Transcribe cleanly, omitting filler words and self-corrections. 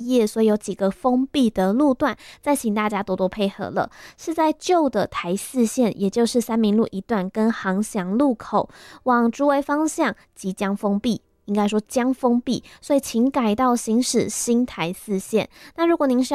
业，所以有几个封闭的路段，再请大家多多配合了。是在旧的台四线，也就是三民路一段跟航翔路口往竹围方向即将封闭。应该说将封闭，所以请改道行驶新台四线。那如果您是